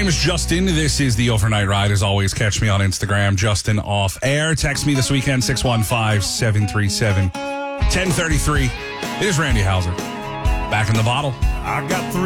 name is Justin. This is the Overnight Ride. As always, catch me on Instagram, Justin Off Air. Text me this weekend, 615-737-1033. It is Randy Hauser. Back in the bottle. I got 3